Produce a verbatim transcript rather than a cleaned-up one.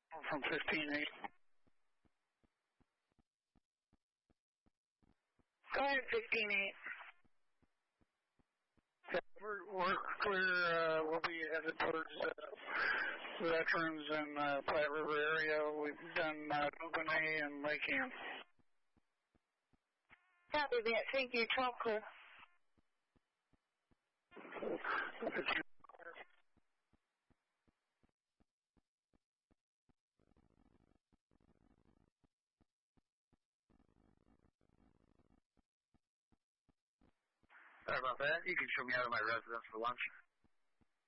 from fifteen eight. Go ahead, fifteen eight. Yeah, we're, we're clear. Uh, we'll be headed towards uh, Veterans and uh, Platte River area. We've done uh, Duvernay and Lake Ann. Copy that. Thank you. twelve clear. Sorry about that. You can show me out of my residence for lunch.